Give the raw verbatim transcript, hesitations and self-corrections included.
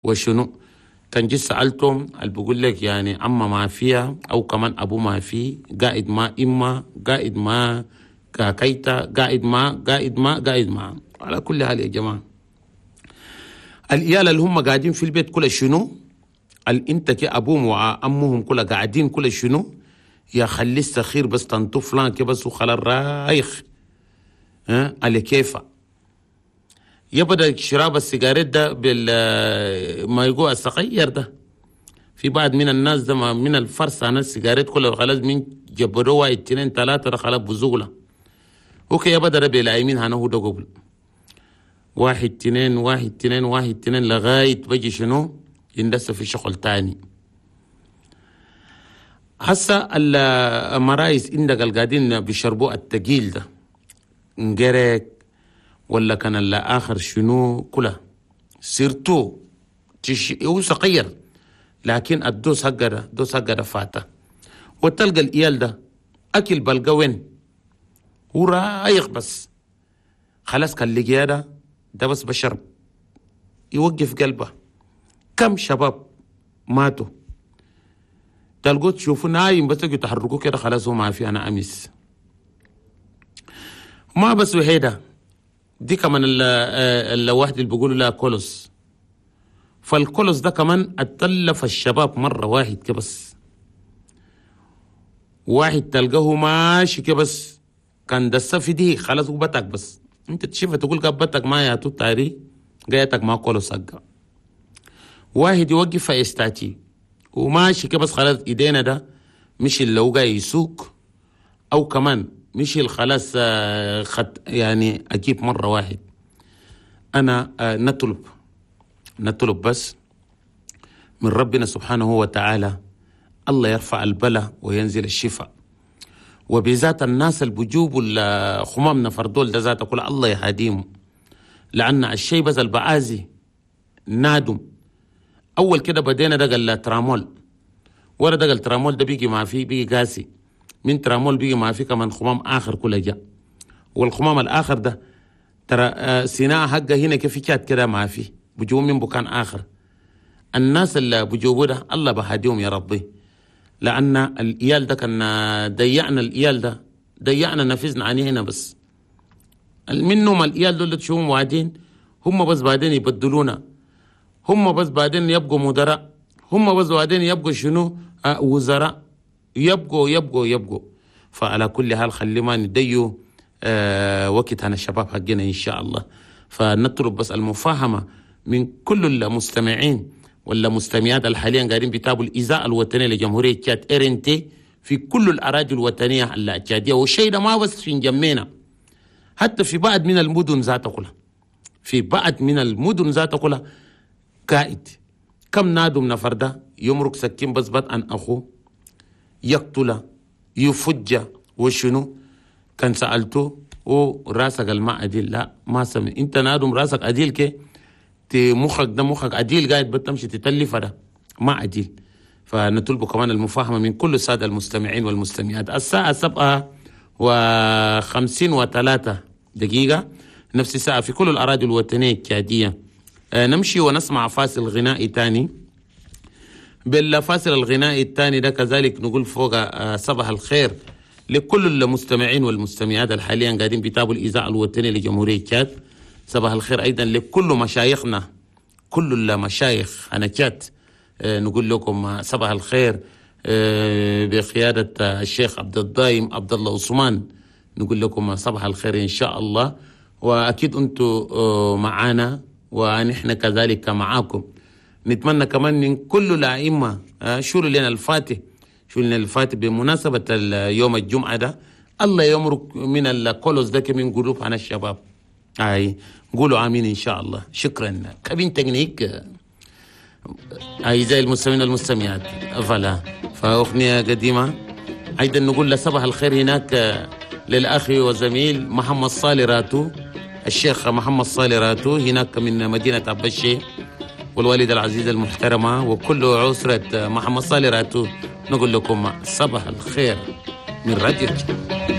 وشنو كان جيت سألتهم اللي بقول لك يعني أما ما فيها أو كمان أبو ما فيه قائد ما إما قائد ما كاكيتا قائد ما قائد ما قائد ما. على كل حال يا جماعة الإيال اللي هم قاعدين في البيت كل شنو انت كي ابوهم وامهم كلها قاعدين كل شنو يا خلي السخير بس تنطو فلان كي بس وخلال رايخ ها على كيفه يبدا شراب السيجارات ده بال ما يقول الصغير ده. في بعض من الناس ده من الفرس عن السيجارات كلها خلاص من جبروها اثنين ثلاثه خلاص بزغله اوكي يبدا بلا يمين هنا هو ده قبل واحد اثنين واحد اثنين واحد اثنين لغايه بيجي شنو يندس في شغل تاني. هسا المرايس عندك القاعدين بيشربوا التقيل ده انقرك ولا كان الاخر شنو كله سيرتو تش... هو صغير لكن الدوس حقه ده دوس حقه ده فاته. وتلقى الايال ده اكل بلقى وين هو رايق بس خلاص كان لقيا ده ده بس بشرب يوقف قلبه. كم شباب ماتوا تلقوا تشوفوا نايم بس تجوا تحركوا كده خلاص هو ما في انا امس. ما بس وحيده دي كمان الواحد اللي بيقولوا لها كولوس. فالكولوس ده كمان اتلف الشباب مره واحد كده بس واحد تلقاه ماشي كده بس كان دسه في دي خلاص هو بتك بس انت تشوفها تقول قبتك ما يا تو تاري جايتك ما كولوس حقه. واحد يوقف فيستاتي وماشي كده بس خلاص ايدينا ده مش اللي هو جاي يسوق او كمان مش الخلاص خد يعني اجيب مره واحد. انا نطلب نطلب بس من ربنا سبحانه وتعالى الله يرفع البلاء وينزل الشفاء وبذات الناس اللي بيجوبوا الخمام نفردول ده ذاته كل الله يهديهم. لان الشيء بس البعازي نادم اول كده بدينا ده قال ترامول ورا ده قال ترامول ده بيجي ما فيه بيجي قاسي من ترامول بيجي ما فيه كمان خمام اخر كله جاء والخمام الاخر ده ترى آه سيناء حقه هنا كيف كات كده ما فيه بيجوا من بكان اخر. الناس اللي بيجوا ده الله بهديهم يا ربي لان الايال ده كان ضيعنا الايال ده ضيعنا نفذنا عنيه هنا بس منهم الايال دول تشوفهم وادين هم بس بعدين يبدلونا هم بس بعدين يبقوا مدراء هم بس بعدين يبقوا شنو آه وزراء يبقوا يبقوا يبقوا. فعلى كل حال خلي ما نديو آه وقت هنا الشباب حقنا ان شاء الله. فنطلب بس المفاهمه من كل المستمعين ولا مستمعات الحاليا قاعدين بيتابعوا الاذاعه الوطنيه لجمهوريه تشاد ار ان تي في كل الاراضي الوطنيه التشاديه. والشيء ده ما بس في نجمينا حتى في بعض من المدن ذاتها كلها في بعض من المدن ذاتها كلها قائد كم نادم نفر ده يمرق سكين بس بات عن أخوه يقتله يفجه وشنو كان سألته وراسك الماء عديل لا ما سمع انت نادم راسك عديل كي مخك ده مخك عديل قاعد بتمشي تتلف ده ما عديل. فنطلب كمان المفاهمة من كل السادة المستمعين والمستمعات. الساعة سبعة وخمسين وثلاثة دقيقة نفس الساعة في كل الأراضي الوطنية التشادية. آه نمشي ونسمع فاصل غنائي تاني. بالفاصل الغنائي التاني ده كذلك نقول فوق آه صباح الخير لكل المستمعين والمستمعات الحاليا قاعدين بيتابعوا الإذاعة الوطنية لجمهورية تشاد. صباح الخير أيضا لكل مشايخنا كل المشايخ أنا تشاد آه نقول لكم صباح الخير آه بقيادة آه الشيخ عبد الدايم عبد الله عثمان نقول لكم صباح الخير إن شاء الله. وأكيد أنتم آه معانا ونحن كذلك معاكم. نتمنى كمان من كل الأئمة شوروا لنا الفاتح شوروا لنا الفاتح بمناسبة يوم الجمعة ده الله يمرك من الكولوس ده كمين جروب عن الشباب. أي قولوا آمين إن شاء الله. شكرا كابين تكنيك أعزائي المستمعين والمستمعات. فلا فأغنية قديمة أيضا نقول لصباح الخير هناك للأخ وزميل محمد صالح راتو الشيخ محمد صالح راتو هناك من مدينة عبشي والوالدة العزيزة المحترمة وكل عسرة محمد صالح راتو نقول لكم صباح الخير من راديو.